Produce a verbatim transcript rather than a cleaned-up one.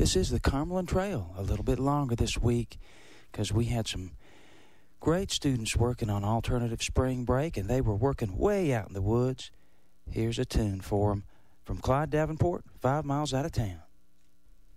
This is the Cumberland Trail, a little bit longer this week because we had some great students working on alternative spring break, and they were working way out in the woods. Here's a tune for them from Clyde Davenport, Five Miles Out of Town.